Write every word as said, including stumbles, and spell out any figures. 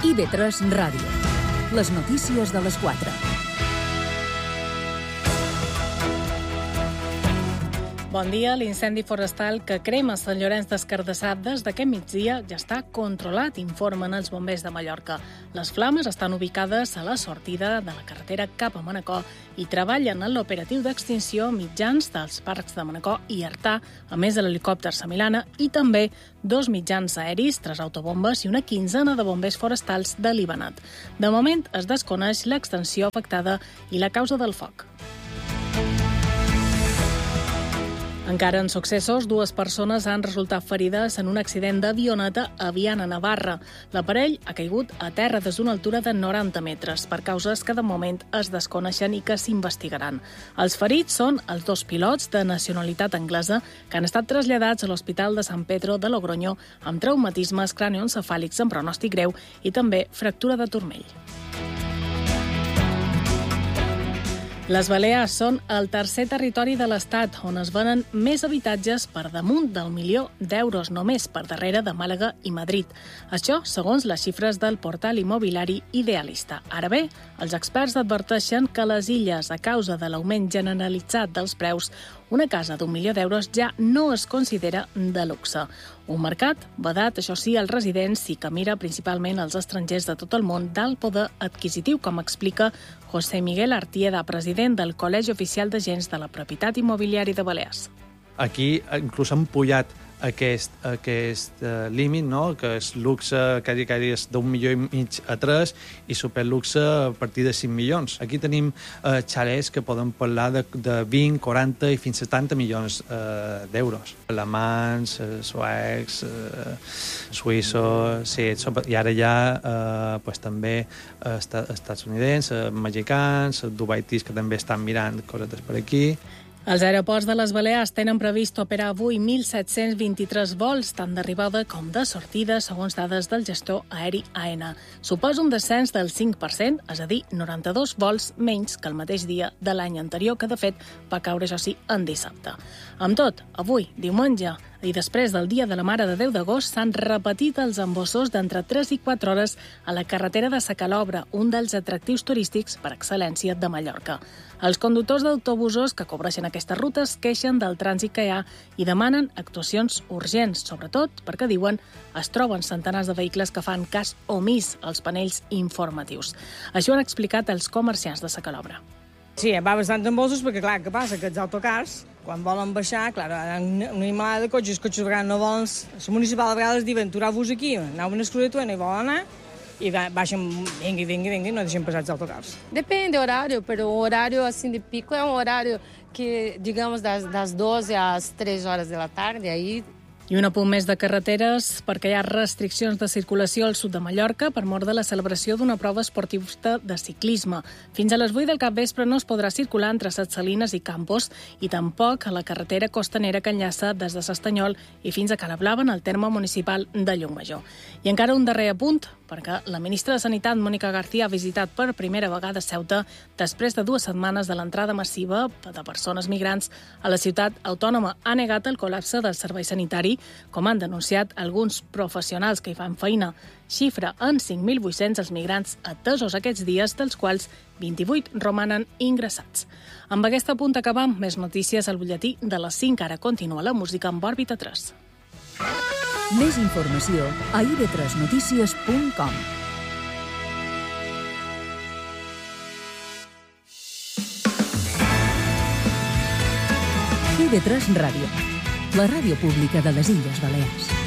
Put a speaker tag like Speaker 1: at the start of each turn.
Speaker 1: I V tres Ràdio. Les notícies de les quatre.
Speaker 2: Bon dia. L'incendi forestal que crema Sant Llorenç des Cardassar des d'aquest migdia ja està controlat, informen els bombers de Mallorca. Les flames estan ubicades a la sortida de la carretera cap a Manacor i treballen en l'operatiu d'extinció mitjans dels parcs de Manacor i Artà, a més de l'helicòpter Samilana, i també dos mitjans aeris, tres autobombes i una quinzena de bombers forestals de l'Ibanat. De moment es desconeix l'extensió afectada i la causa del foc. Encara en successos, dues persones han resultat ferides en un accident d'avioneta a Viana, Navarra. L'aparell ha caigut a terra des d'una altura de noranta metres, per causes que de moment es desconeixen i que s'investigaran. Els ferits són els dos pilots de nacionalitat anglesa que han estat traslladats a l'Hospital de San Pedro de Logroño amb traumatismes cranioencefàlics en pronòstic greu i també fractura de turmell. Les Balears són el tercer territori de l'Estat on es venen més habitatges per damunt del milió d'euros, només per darrere de Màlaga i Madrid. Això segons les xifres del portal immobiliari Idealista. Ara bé, els experts adverteixen que a les illes, a causa de l'augment generalitzat dels preus, una casa d'un milió d'euros ja no es considera de luxe. Un mercat vedat, això sí, als residents i que mira principalment als estrangers de tot el món d'alt poder adquisitiu, com explica José Miguel Artieda, president del Col·legi Oficial d'Agents de la Propietat Immobiliària de Balears.
Speaker 3: Aquí inclús han pujat aquest, aquest uh, límit, no? Que és luxe, que és d'un milió i mig a tres, i superluxe a partir de cinc milions. Aquí tenim uh, xalets que poden parlar de, de vint, quaranta i fins a setanta milions uh, d'euros. Alemans, uh, suecs, uh, suïssos, sí, i ara hi ha uh, pues, també uh, estatunidencs, uh, mexicans, dubaitis que també estan mirant cosetes per aquí.
Speaker 2: Els aeroports de les Balears tenen previst operar avui mil set-cents vint-i-tres vols, tant d'arribada com de sortida, segons dades del gestor aeri A E N A. Suposa un descens del cinc per cent, és a dir, noranta-dos vols menys que el mateix dia de l'any anterior, que de fet va caure, això sí, en dissabte. Amb tot, avui, diumenge, i després del Dia de la Mare de Déu d'agost, s'han repetit els embossors d'entre tres i quatre hores a la carretera de Sacalobra, un dels atractius turístics per excel·lència de Mallorca. Els conductors d'autobusos que cobreixen aquestes rutes queixen del trànsit que hi ha i demanen actuacions urgents, sobretot perquè, diuen, es troben centenars de vehicles que fan cas omís als panells informatius. Això han explicat els comerciants de Sacalobra.
Speaker 4: Sí, va bastant embossos perquè, clar, què passa? Que els autocars, quan volen baixar, clar, una animalada de cotxes, els cotxes a vegades no volen... La municipal a vegades diuen, aturar-vos aquí, aneu una exclusió, no hi volen anar, i baixen, vingui, vingui, vingui, no deixen passar els autocars.
Speaker 5: Depende do horário, pero o horário assim de pico é um horário que, digamos, das, das doze às três horas da tarde, aí...
Speaker 2: I un apunt més de carreteres, perquè hi ha restriccions de circulació al sud de Mallorca per mort de la celebració d'una prova esportivista de ciclisme. Fins a les vuit del capvespre no es podrà circular entre Ses Salines i Campos i tampoc a la carretera costanera que enllaça des de s'Estanyol i fins a Calablava, en el terme municipal de Llucmajor. I encara un darrer apunt, perquè la ministra de Sanitat, Mónica García, ha visitat per primera vegada Ceuta després de dues setmanes de l'entrada massiva de persones migrants a la ciutat autònoma. Ha negat el col·lapse del servei sanitari, com han denunciat alguns professionals que hi fan feina. Xifra en cinc mil vuit-cents els migrants atesos aquests dies, dels quals vint-i-vuit romanen ingressats. Amb aquesta punt acabam. Més notícies al butlletí de les cinc. Ara continua la música amb Òrbita tres.
Speaker 1: Més informació a i ve tres notícies punt com. I ve tres Ràdio, la ràdio pública de les Illes Balears.